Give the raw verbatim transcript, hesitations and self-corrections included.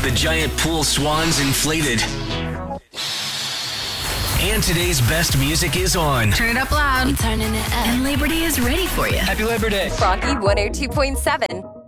The giant pool swans inflated. And today's best music is on. Turn it up loud. Turning it up. And Labor Day is ready for you. Happy Labor Day. Rocky one oh two point seven.